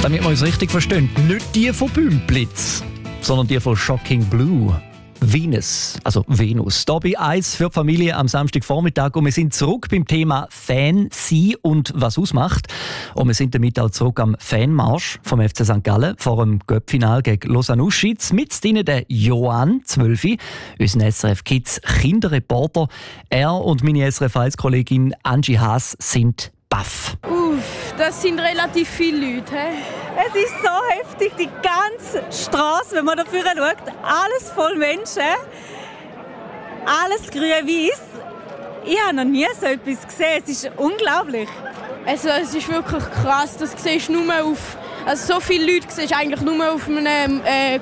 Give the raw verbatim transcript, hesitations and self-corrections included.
Damit wir uns richtig verstehen, nicht die von Bümplitz, sondern die von Shocking Blue. Venus, also Venus. Hier bei «Eins» für die Familie am Samstagvormittag. Und wir sind zurück beim Thema Fan sein und was ausmacht. Und wir sind damit auch zurück am Fanmarsch vom F C Sankt Gallen vor dem Cup-Final gegen Lausanne-Uschitz. Mit drinnen der Johann, zwölf, unser S R F Kids Kinderreporter. Er und meine S R F eins Kollegin Angie Haas sind baff. Uff, das sind relativ viele Leute. He? Es ist so heftig, die ganze Straße, wenn man dafür schaut, alles voll Menschen, alles grün-weiß. Ich habe noch nie so etwas gesehen, es ist unglaublich. Also es ist wirklich krass, das siehst du nur auf, also so viele Leute siehst du eigentlich nur auf einem äh,